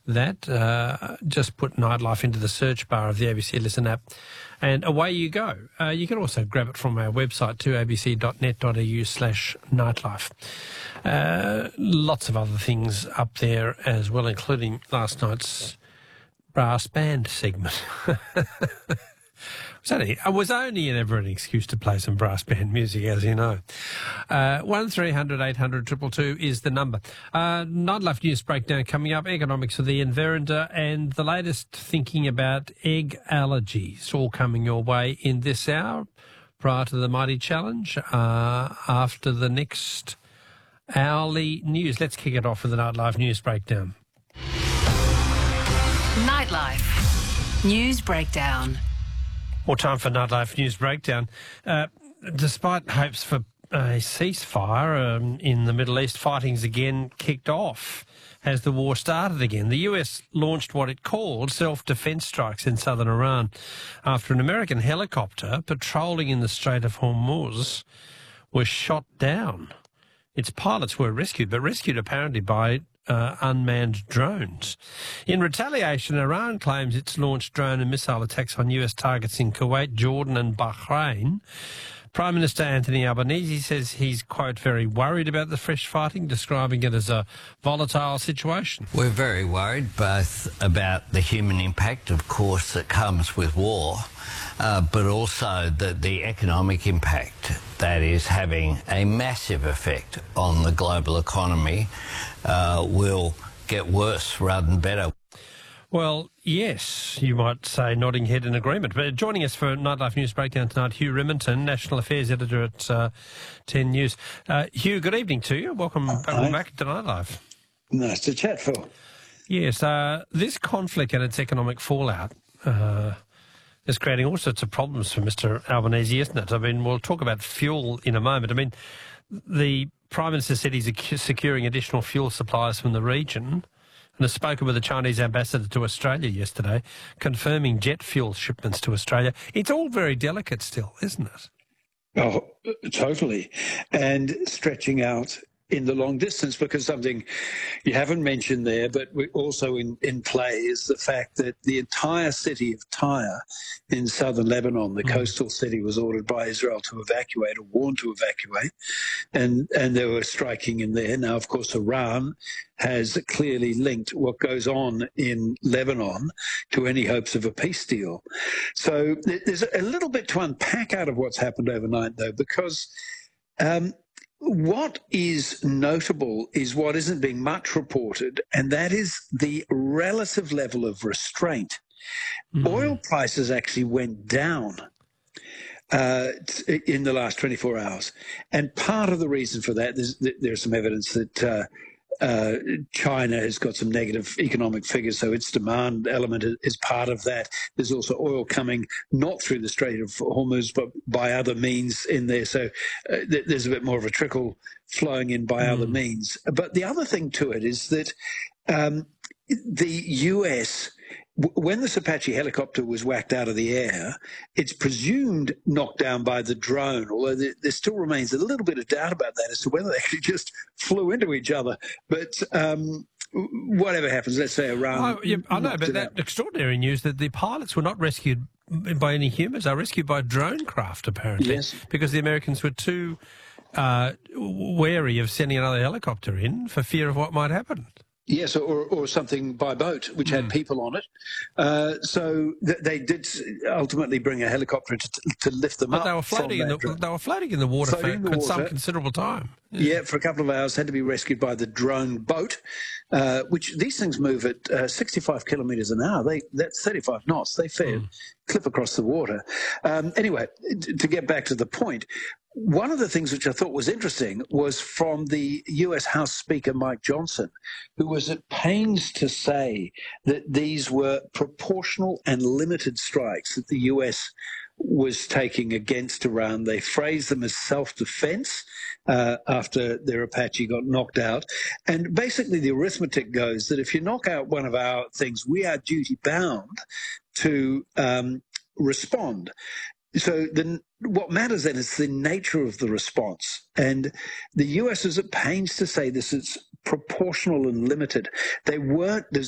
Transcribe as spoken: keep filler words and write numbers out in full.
that. Uh, just put Nightlife into the search bar of the A B C Listen app and away you go. Uh, you can also grab it from our website too, abc.net.au slash nightlife. Uh, lots of other things up there as well, including last night's brass band segment. It was only, it was only ever an excuse to play some brass band music, as you know. Uh, one three hundred eight hundred two two two is the number. Uh, Nightlife News Breakdown coming up, economics of the Enverender, and the latest thinking about egg allergies, all coming your way in this hour, prior to the Mighty Challenge, uh, after the next hourly news. Let's kick it off with the Nightlife News Breakdown. Nightlife News Breakdown. More time for Nightlife News Breakdown. Uh, despite hopes for a ceasefire um, in the Middle East, fighting's again kicked off as the war started again. The U S launched what it called self-defense strikes in southern Iran after an American helicopter patrolling in the Strait of Hormuz was shot down. Its pilots were rescued, but rescued apparently by Uh, unmanned drones. In retaliation, Iran claims it's launched drone and missile attacks on U S targets in Kuwait, Jordan and Bahrain. Prime Minister Anthony Albanese says he's, quote, very worried about the fresh fighting, describing it as a volatile situation. We're very worried, both about the human impact, of course, that comes with war, uh, but also the, the economic impact that is having a massive effect on the global economy uh, will get worse rather than better. Well, yes, you might say, nodding head in agreement. But joining us for Nightlife News Breakdown tonight, Hugh Remington, National Affairs Editor at uh, ten News. Uh, Hugh, good evening to you. Welcome, welcome back to Nightlife. Nice to chat, Phil. Yes, uh, this conflict and its economic fallout uh, is creating all sorts of problems for Mister Albanese, isn't it? I mean, we'll talk about fuel in a moment. I mean, the Prime Minister said he's securing additional fuel supplies from the region, and has spoken with the Chinese ambassador to Australia yesterday, confirming jet fuel shipments to Australia. It's all very delicate still, isn't it? Oh, totally. And stretching out in the long distance, because something you haven't mentioned there, but we also in, in play is the fact that the entire city of Tyre in southern Lebanon, the mm. coastal city, was ordered by Israel to evacuate or warned to evacuate, and, and they were striking in there. Now, of course, Iran has clearly linked what goes on in Lebanon to any hopes of a peace deal. So there's a little bit to unpack out of what's happened overnight, though, because um, what is notable is what isn't being much reported, and that is the relative level of restraint. Mm. Oil prices actually went down uh, in the last twenty-four hours. And part of the reason for that, there's, there's some evidence that uh, uh, China has got some negative economic figures, so its demand element is part of that. There's also oil coming not through the Strait of Hormuz, but by other means in there. So uh, th there's a bit more of a trickle flowing in by mm. other means. But the other thing to it is that um, the U S, when this Apache helicopter was whacked out of the air, it's presumed knocked down by the drone, although there, there still remains a little bit of doubt about that as to whether they actually just flew into each other. But um, whatever happens, let's say Iran... Oh, yeah, I know, but that out. Extraordinary news that the pilots were not rescued by any humans. They were rescued by drone craft, apparently, yes. because the Americans were too uh, wary of sending another helicopter in for fear of what might happen. Yes, or, or something by boat, which mm. had people on it. Uh, so th they did ultimately bring a helicopter to, to lift them but up. They were floating in the they were floating in the water floating for the water. some considerable time. Yeah. yeah, for a couple of hours, had to be rescued by the drone boat, uh, which these things move at uh, sixty-five kilometres an hour. They that's thirty-five knots. They fair mm. clip across the water. Um, anyway, to get back to the point. One of the things which I thought was interesting was from the U S House Speaker, Mike Johnson, who was at pains to say that these were proportional and limited strikes that the U S was taking against Iran. They phrased them as self-defense uh, after their Apache got knocked out. And basically the arithmetic goes that if you knock out one of our things, we are duty-bound to um, respond. So the, what matters then is the nature of the response. And the U S is at pains to say this is proportional and limited. They weren't